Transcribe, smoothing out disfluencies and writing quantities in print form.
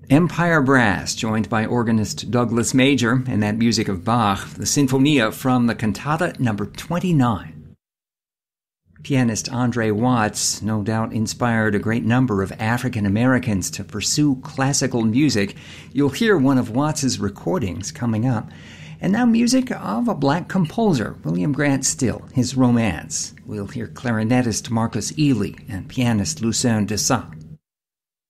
Empire Brass, joined by organist Douglas Major, and that music of Bach, the Sinfonia from the Cantata number 29. Pianist Andre Watts no doubt inspired a great number of African Americans to pursue classical music. You'll hear one of Watts's recordings coming up. And now music of a black composer, William Grant Still, his Romance. We'll hear clarinetist Marcus Ealey and pianist Lucien Dessac.